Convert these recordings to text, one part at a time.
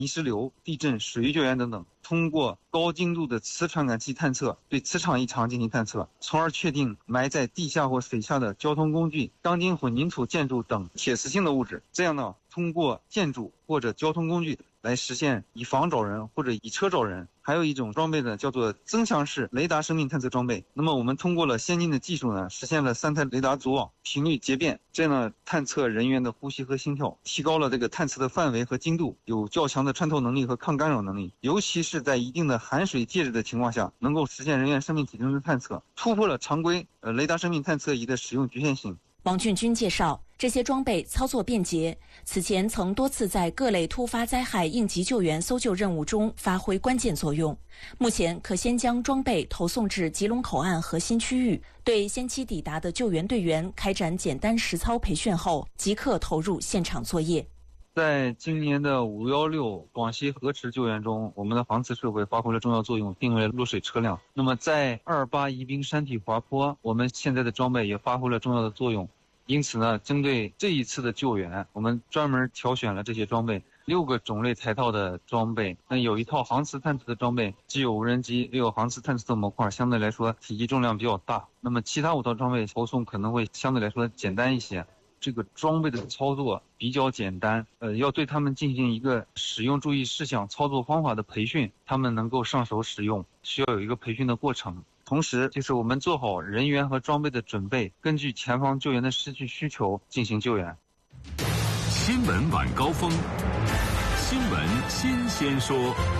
泥石流、地震、水域救援等等，通过高精度的磁传感器探测，对磁场异常进行探测，从而确定埋在地下或水下的交通工具、钢筋混凝土建筑等铁磁性的物质。这样呢，通过建筑或者交通工具来实现以房找人或者以车找人。还有一种装备呢，叫做增强式雷达生命探测装备。那么我们通过了先进的技术呢，实现了3台雷达组网，频率节变，这样呢探测人员的呼吸和心跳，提高了这个探测的范围和精度，有较强的穿透能力和抗干扰能力。尤其是在一定的含水介质的情况下，能够实现人员生命体征的探测，突破了常规雷达生命探测仪的使用局限性。 王俊军介绍，这些装备操作便捷，此前曾多次在各类突发灾害应急救援搜救任务中发挥关键作用。目前可先将装备投送至吉隆口岸核心区域，对先期抵达的救援队员开展简单实操培训后，即刻投入现场作业。 在今年的516广西河池救援中，我们的防磁设备发挥了重要作用，定位了落水车辆。那么在28宜宾山体滑坡，我们现在的装备也发挥了重要的作用。因此呢，针对这一次的救援，我们专门挑选了这些装备，6个种类台套的装备。那有一套航磁探测的装备，既有无人机，又有航磁探测的模块，相对来说体积重量比较大。那么其他5套装备投送可能会相对来说简单一些。这个装备的操作比较简单，要对他们进行一个使用注意事项、操作方法的培训，他们能够上手使用，需要有一个培训的过程。同时，就是我们做好人员和装备的准备，根据前方救援的实际需求进行救援。 新闻晚高峰，新闻新鲜说。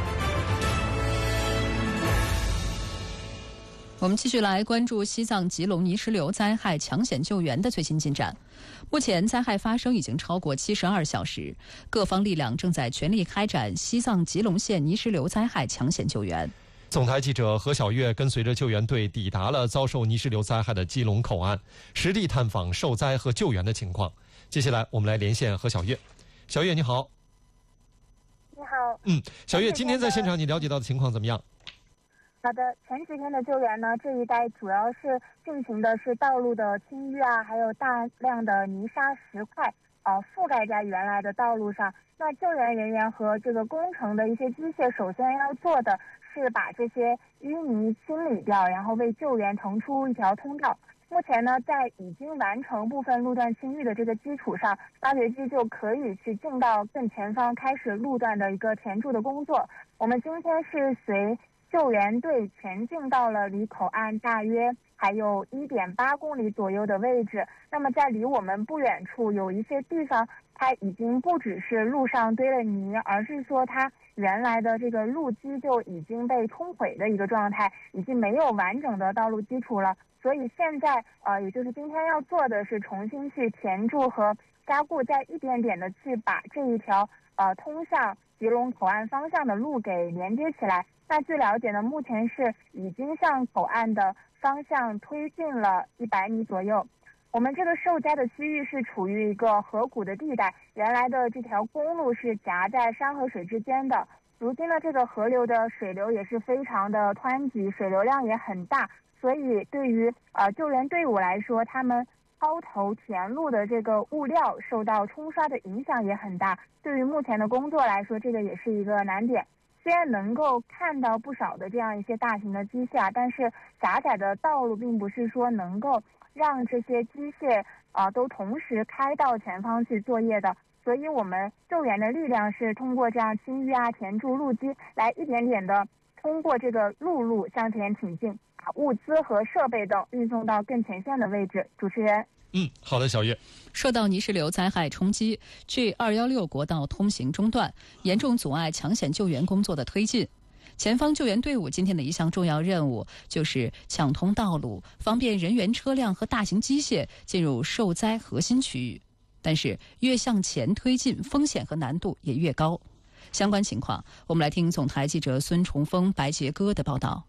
我们继续来关注西藏吉隆泥石流灾害抢险救援的最新进展。目前灾害发生已经超过72小时，各方力量正在全力开展西藏吉隆县泥石流灾害抢险救援。 总台记者何小月跟随着救援队抵达了遭受泥石流灾害的基隆口岸，实地探访受灾和救援的情况。接下来我们来连线何小月。小月你好。 你好。 小月，今天在现场你了解到的情况怎么样？ 好的，前几天的救援呢，这一带主要是进行的是道路的清淤啊，还有大量的泥沙石块覆盖在原来的道路上。那救援人员和这个工程的一些机械，首先要做的是把这些淤泥清理掉，然后为救援腾出一条通道。目前呢，在已经完成部分路段清淤的这个基础上，挖掘机就可以去进到更前方，开始路段的一个填筑的工作。我们今天是随救援队前进到了离口岸大约还有1.8公里左右的位置。那么在离我们不远处有一些地方，它已经不只是路上堆了泥，而是说它原来的这个路基就已经被冲毁的一个状态，已经没有完整的道路基础了。所以现在也就是今天要做的是重新去填筑和加固，再一点点的去把这一条通向吉隆口岸方向的路给连接起来。那据了解呢，目前是已经向口岸的方向推进了100米左右。我们这个受灾的区域是处于一个河谷的地带，原来的这条公路是夹在山和水之间的。如今的这个河流的水流也是非常的湍急，水流量也很大，所以对于救援队伍来说，他们抛投填路的这个物料受到冲刷的影响也很大。对于目前的工作来说，这个也是一个难点。虽然能够看到不少的这样一些大型的机械，但是狭窄的道路并不是说能够让这些机械都同时开到前方去作业的。所以我们救援的力量是通过这样清淤啊、填筑路基，来一点点的通过这个陆路向前挺进，把物资和设备等运送到更前线的位置。主持人。 好的，小月。 受到泥石流灾害冲击，G216国道通行中断，严重阻碍抢险救援工作的推进。前方救援队伍今天的一项重要任务就是抢通道路，方便人员、车辆和大型机械进入受灾核心区域。但是越向前推进，风险和难度也越高。相关情况，我们来听总台记者孙崇峰、白杰哥的报道。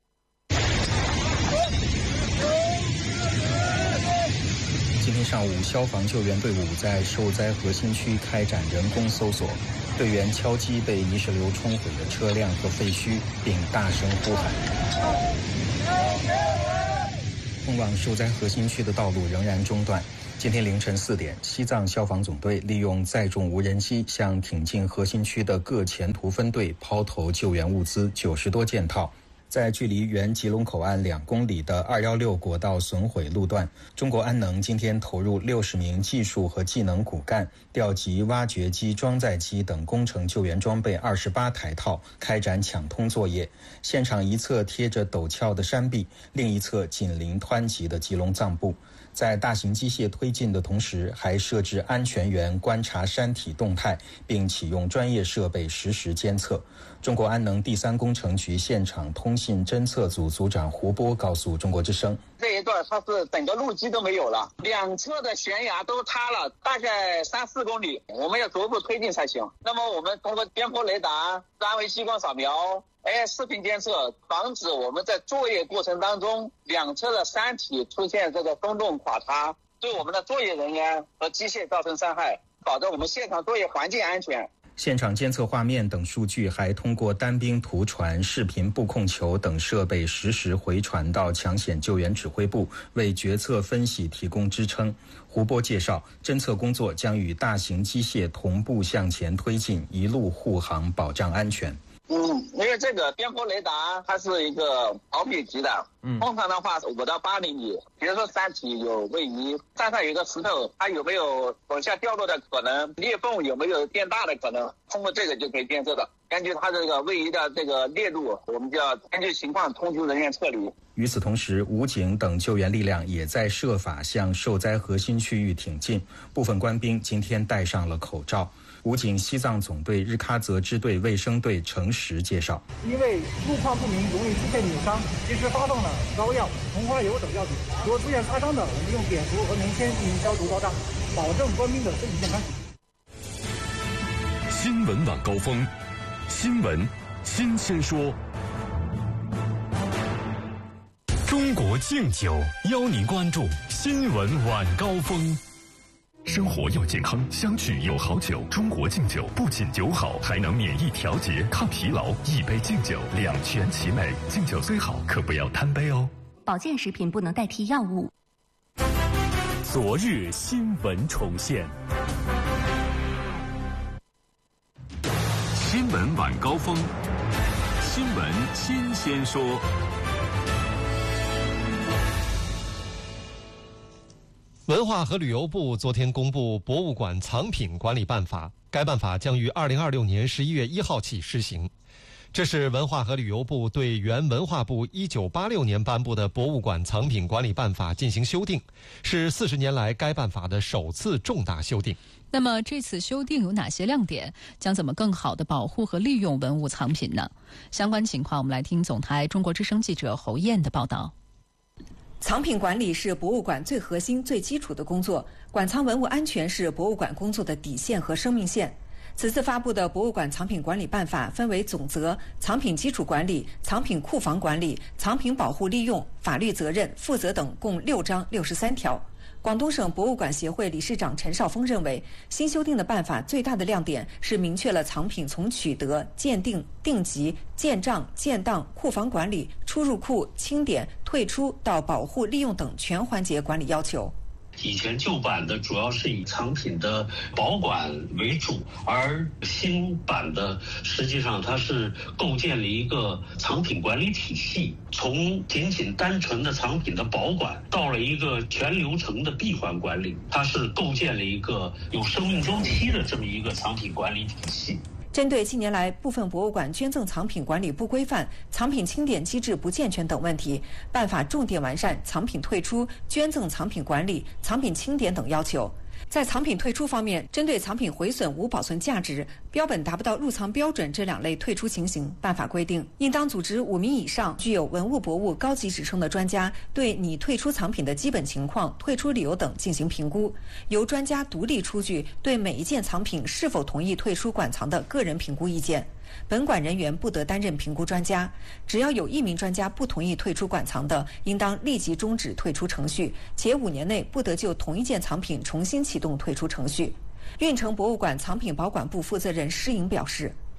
今天上午，消防救援队伍在受灾核心区开展人工搜索，队员敲击被泥石流冲毁的车辆和废墟，并大声呼喊。通往受灾核心区的道路仍然中断， 今天凌晨4点，西藏消防总队利用载重无人机向挺进核心区的各前途分队抛投救援物资90多件套。在距离原吉隆口岸2公里的216国道损毁路段，中国安能今天投入60名技术和技能骨干，调集挖掘机、装载机等工程救援装备28台套，开展抢通作业。现场一侧贴着陡峭的山壁，另一侧紧邻湍急的吉隆藏布。在大型机械推进的同时，还设置安全员观察山体动态，并启用专业设备实时监测。中国安能第3工程局现场通信侦测组组长胡波告诉中国之声， 这一段它是整个路基都没有了，两侧的悬崖都塌了，大概3-4公里，我们要逐步推进才行。那么我们通过边坡雷达、三维激光扫描、视频监测，防止我们在作业过程当中两侧的山体出现这个松动垮塌，对我们的作业人员和机械造成伤害，保证我们现场作业环境安全。 现场监测画面等数据还通过单兵图传、视频布控球等设备实时回传到抢险救援指挥部，为决策分析提供支撑。胡波介绍，侦测工作将与大型机械同步向前推进，一路护航，保障安全。 因为这个边坡雷达它是一个毫米级的，通常的话是5到8厘米。比如说山体有位移，山上有一个石头，它有没有往下掉落的可能，裂缝有没有变大的可能，通过这个就可以监测的。根据它这个位移的这个链路，我们就要根据情况通知人员撤离。 与此同时，武警等救援力量也在设法向受灾核心区域挺进，部分官兵今天戴上了口罩。武警西藏总队日喀则支队卫生队程实介绍， 因为路况不明容易出现扭伤，及时发放了膏药、红花油等药品。如果出现擦伤的，我们用碘伏和棉签进行消毒包扎，保证官兵的身体健康。 新闻晚高峰，新闻新鲜说。中国敬酒邀您关注新闻晚高峰。生活要健康，相聚有好酒。中国敬酒不仅酒好，还能免疫调节、抗疲劳。一杯敬酒，两全其美。敬酒虽好，可不要贪杯哦。 保健食品不能代替药物。 昨日新闻重现。新闻晚高峰，新闻新鲜说。 文化和旅游部昨天公布《博物馆藏品管理办法》，该办法将于2026年11月1号起施行。这是文化和旅游部对原文化部1986年颁布的《博物馆藏品管理办法》进行修订，是40年来该办法的首次重大修订。 那么这次修订有哪些亮点？将怎么更好地保护和利用文物藏品呢？相关情况我们来听总台中国之声记者侯燕的报道。 藏品管理是博物馆最核心、最基础的工作，馆藏文物安全是博物馆工作的底线和生命线。此次发布的《博物馆藏品管理办法》分为总则、藏品基础管理、藏品库房管理、藏品保护利用、法律责任、负责等共6章63条。广东省博物馆协会理事长陈少峰认为，新修订的办法最大的亮点是明确了藏品从取得、鉴定、定级、建账、建档、库房管理、出入库、清点、退出到保护利用等全环节管理要求。 以前旧版的主要是以藏品的保管为主，而新版的实际上它是构建了一个藏品管理体系，从仅仅单纯的藏品的保管到了一个全流程的闭环管理，它是构建了一个有生命周期的这么一个藏品管理体系。 针对近年来部分博物馆捐赠藏品管理不规范、藏品清点机制不健全等问题，办法重点完善藏品退出、捐赠藏品管理、藏品清点等要求。在藏品退出方面，针对藏品毁损无保存价值、标本达不到入藏标准这2类退出情形，办法规定，应当组织5名以上具有文物博物高级职称的专家，对拟退出藏品的基本情况、退出理由等进行评估，由专家独立出具对每一件藏品是否同意退出馆藏的个人评估意见。本馆人员不得担任评估专家，只要有1名专家不同意退出馆藏的，应当立即终止退出程序，且5年内不得就同一件藏品重新启动退出程序。运城博物馆藏品保管部负责人施颖表示，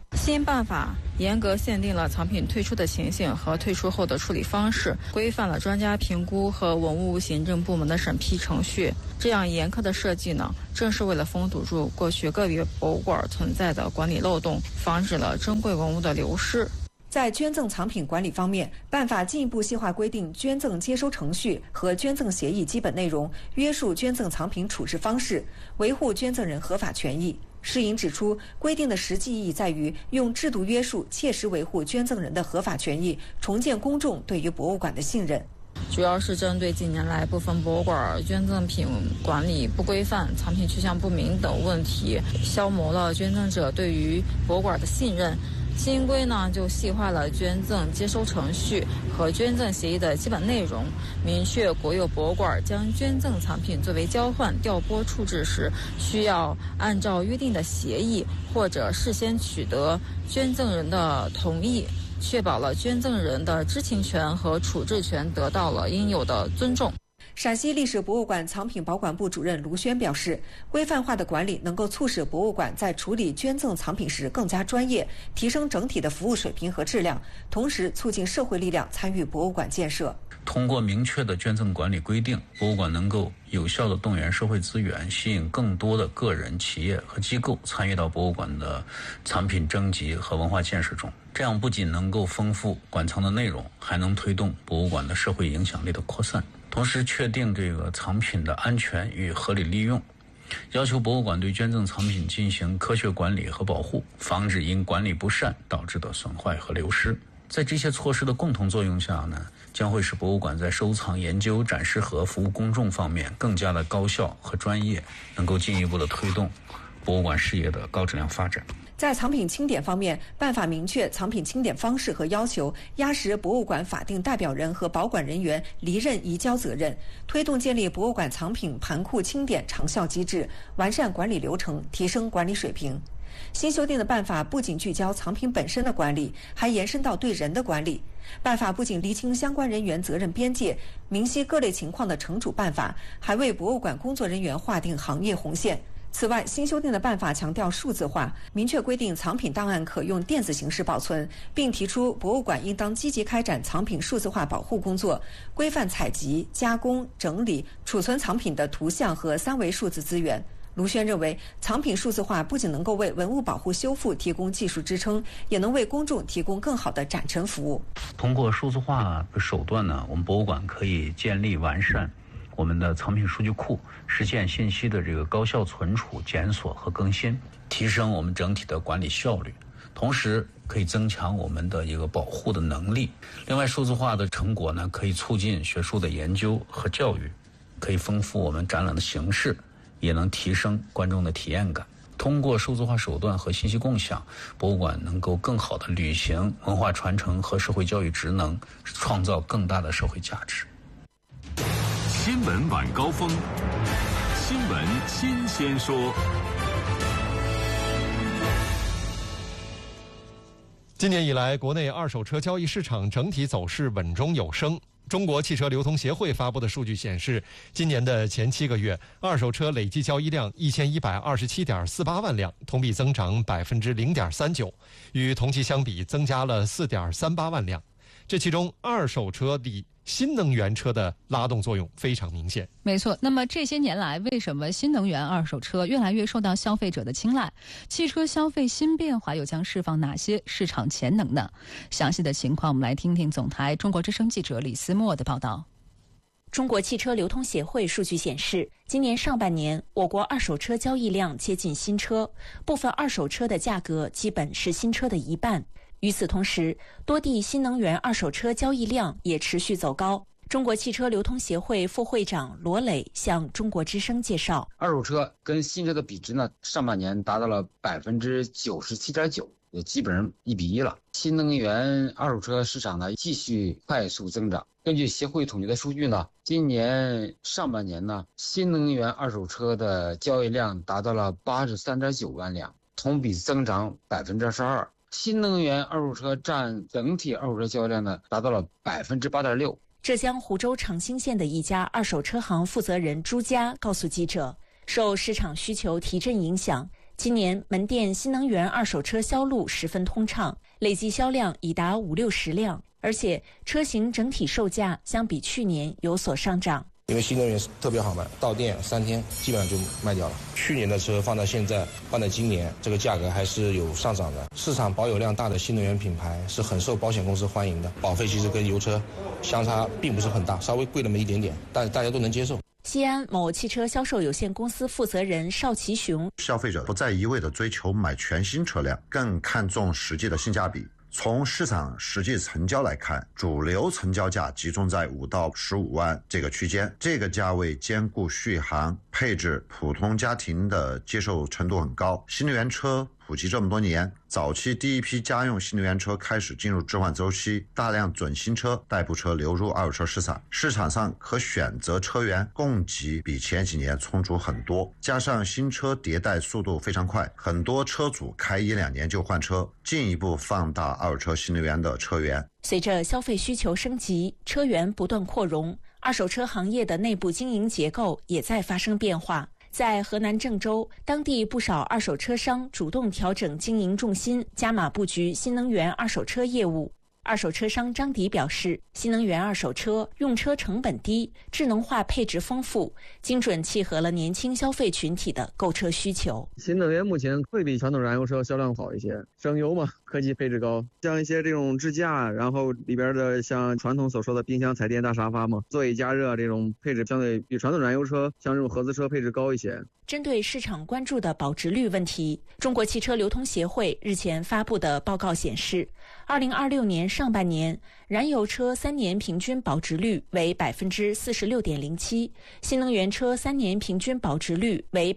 新办法严格限定了藏品退出的情形和退出后的处理方式，规范了专家评估和文物行政部门的审批程序。这样严苛的设计呢，正是为了封堵住过去个别博物馆存在的管理漏洞，防止了珍贵文物的流失。 在捐赠藏品管理方面，办法进一步细化规定捐赠接收程序和捐赠协议基本内容，约束捐赠藏品处置方式，维护捐赠人合法权益。施莹指出，规定的实际意义在于用制度约束，切实维护捐赠人的合法权益，重建公众对于博物馆的信任。 主要是针对近年来部分博物馆捐赠品管理不规范、藏品去向不明等问题，消磨了捐赠者对于博物馆的信任。新规呢，就细化了捐赠接收程序和捐赠协议的基本内容，明确国有博物馆将捐赠藏品作为交换、调拨处置时，需要按照约定的协议或者事先取得捐赠人的同意，确保了捐赠人的知情权和处置权得到了应有的尊重。 陕西历史博物馆藏品保管部主任卢轩表示，规范化的管理能够促使博物馆在处理捐赠藏品时更加专业，提升整体的服务水平和质量，同时促进社会力量参与博物馆建设。 通过明确的捐赠管理规定，博物馆能够有效地动员社会资源，吸引更多的个人、企业和机构参与到博物馆的藏品征集和文化建设中。这样不仅能够丰富馆藏的内容，还能推动博物馆的社会影响力的扩散。同时确定这个藏品的安全与合理利用，要求博物馆对捐赠藏品进行科学管理和保护，防止因管理不善导致的损坏和流失。在这些措施的共同作用下呢，将会使博物馆在收藏、研究、展示和服务公众方面更加的高效和专业，能够进一步的推动博物馆事业的高质量发展。 在藏品清点方面，办法明确藏品清点方式和要求，压实博物馆法定代表人和保管人员离任移交责任，推动建立博物馆藏品盘库清点长效机制，完善管理流程，提升管理水平。新修订的办法不仅聚焦藏品本身的管理，还延伸到对人的管理。办法不仅厘清相关人员责任边界，明晰各类情况的惩处办法，还为博物馆工作人员划定行业红线。此外，新修订的办法强调数字化，明确规定藏品档案可用电子形式保存，并提出博物馆应当积极开展藏品数字化保护工作，规范采集、加工、整理、储存藏品的图像和三维数字资源。卢轩认为，藏品数字化不仅能够为文物保护修复提供技术支撑，也能为公众提供更好的展陈服务。 通过数字化的手段呢，我们博物馆可以建立完善我们的藏品数据库，实现信息的这个高效存储、检索和更新，提升我们整体的管理效率，同时可以增强我们的一个保护的能力。另外，数字化的成果呢，可以促进学术的研究和教育，可以丰富我们展览的形式，也能提升观众的体验感。通过数字化手段和信息共享，博物馆能够更好地履行文化传承和社会教育职能，创造更大的社会价值。 新闻晚高峰，新闻新鲜说。 今年以来，国内二手车交易市场整体走势稳中有升。中国汽车流通协会发布的数据显示，今年的前7个月，二手车累计交易量1127.48万辆，同比增长0.39%，与同期相比增加了4.38万辆。这其中，二手车里新能源车的拉动作用非常明显。 没错，那么这些年来，为什么新能源二手车越来越受到消费者的青睐？汽车消费新变化又将释放哪些市场潜能呢？详细的情况，我们来听听总台中国之声记者李思墨的报道。 中国汽车流通协会数据显示，今年上半年，我国二手车交易量接近新车，部分二手车的价格基本是新车的一半。与此同时，多地新能源二手车交易量也持续走高。中国汽车流通协会副会长罗磊向中国之声介绍， 二手车跟新车的比值呢，上半年达到了97.9%，也基本上1比1了。新能源二手车市场呢继续快速增长。根据协会统计的数据呢，今年上半年呢，新能源二手车的交易量达到了83.9万辆，同比增长22%。新能源二手车占整体二手车交易量呢，达到了8.6%。 浙江湖州长兴县的一家二手车行负责人朱佳告诉记者，受市场需求提振影响， 今年门店新能源二手车销路十分通畅，累计销量已达50-60辆，而且车型整体售价相比去年有所上涨。 因为新能源特别好卖，到店3天基本上就卖掉了。去年的车放到现在，放到今年，这个价格还是有上涨的。市场保有量大的新能源品牌是很受保险公司欢迎的，保费其实跟油车相差并不是很大，稍微贵那么一点点，但大家都能接受。 西安某汽车销售有限公司负责人邵其雄： 消费者不再一味地追求买全新车辆，更看重实际的性价比。从市场实际成交来看，主流成交价集中在5到15万这个区间，这个价位兼顾续航、配置，普通家庭的接受程度很高。新能源车普及这么多年，早期第一批家用新能源车开始进入置换周期，大量准新车、代步车流入二手车市场，市场上可选择车源供给比前几年充足很多，加上新车迭代速度非常快，很多车主开1-2年就换车，进一步放大二手车新能源的车源。 随着消费需求升级，车源不断扩容，二手车行业的内部经营结构也在发生变化。在河南郑州，当地不少二手车商主动调整经营重心，加码布局新能源二手车业务。二手车商张迪表示，新能源二手车用车成本低，智能化配置丰富，精准契合了年轻消费群体的购车需求。 新能源目前会比传统燃油车销量好一些，省油嘛，科技配置高，像一些这种支架，然后里边的像传统所说的冰箱、彩电、大沙发嘛，座椅加热这种配置相对比传统燃油车像这种合资车配置高一些。 针对市场关注的保值率问题，中国汽车流通协会日前发布的报告显示，2026年上半年，燃油车3年平均保值率为46.07%，新能源车3年平均保值率为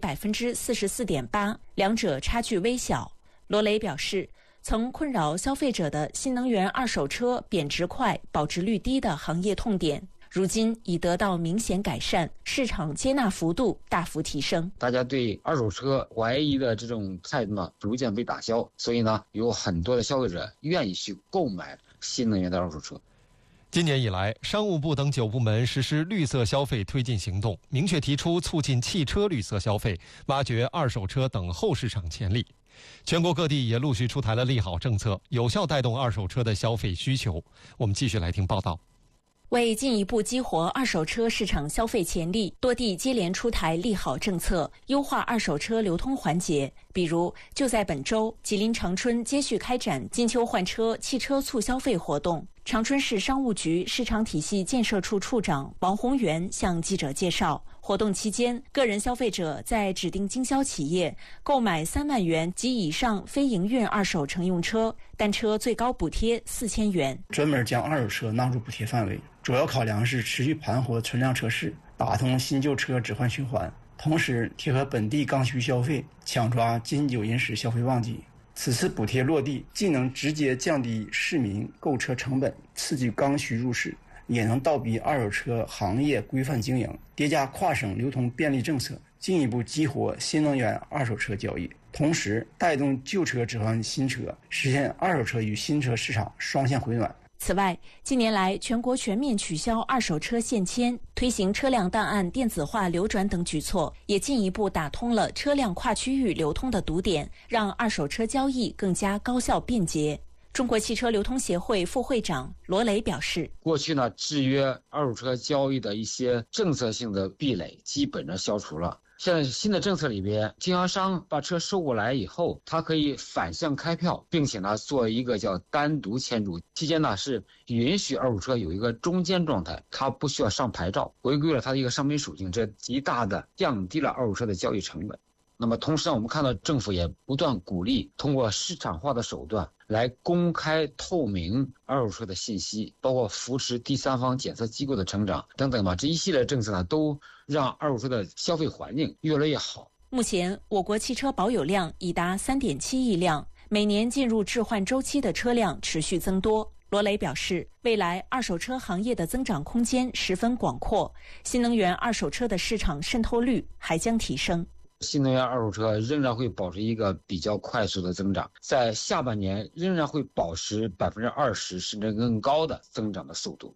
44.8%，两者差距微小。罗雷表示，曾困扰消费者的新能源二手车贬值快、保值率低的行业痛点，如今已得到明显改善，市场接纳幅度大幅提升。 大家对二手车怀疑的这种态度呢，逐渐被打消，所以呢，有很多的消费者愿意去购买新能源的二手车。 今年以来，商务部等9部门实施绿色消费推进行动，明确提出促进汽车绿色消费，挖掘二手车等后市场潜力。全国各地也陆续出台了利好政策，有效带动二手车的消费需求。我们继续来听报道。 为进一步激活二手车市场消费潜力，多地接连出台利好政策，优化二手车流通环节。比如，就在本周，吉林长春接续开展金秋换车汽车促消费活动。长春市商务局市场体系建设处处长王宏元向记者介绍，活动期间，个人消费者在指定经销企业购买3万元及以上非营运二手乘用车，单车最高补贴4000元。 专门将二手车纳入补贴范围，主要考量是持续盘活存量车市，打通新旧车置换循环，同时贴合本地刚需消费，抢抓金九银十消费旺季。此次补贴落地，既能直接降低市民购车成本，刺激刚需入市，也能倒逼二手车行业规范经营，叠加跨省流通便利政策，进一步激活新能源二手车交易，同时带动旧车置换新车，实现二手车与新车市场双线回暖。 此外，近年来全国全面取消二手车限迁，推行车辆档案电子化流转等举措，也进一步打通了车辆跨区域流通的堵点，让二手车交易更加高效便捷。中国汽车流通协会副会长罗雷表示， 过去呢，制约二手车交易的一些政策性的壁垒基本上消除了。现在新的政策里边，经销商把车收过来以后，他可以反向开票，并且呢做一个叫单独签注，期间呢是允许二手车有一个中间状态，它不需要上牌照，回归了它的一个商品属性，这极大的降低了二手车的交易成本。那么同时呢，我们看到政府也不断鼓励通过市场化的手段来公开透明二手车的信息，包括扶持第三方检测机构的成长等等吧，这一系列政策呢，都让二手车的消费环境越来越好。 目前，我国汽车保有量已达3.7亿辆，每年进入置换周期的车辆持续增多。罗雷表示，未来二手车行业的增长空间十分广阔，新能源二手车的市场渗透率还将提升。 新能源二手车仍然会保持一个比较快速的增长，在下半年仍然会保持20%甚至更高的增长的速度。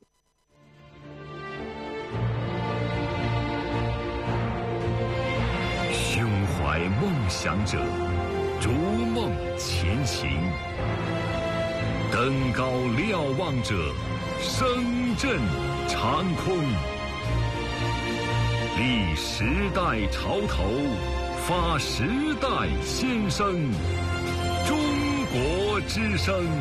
胸怀梦想者， 逐梦前行。登高瞭望者，声震长空。立时代潮头，发时代先声。中国之声。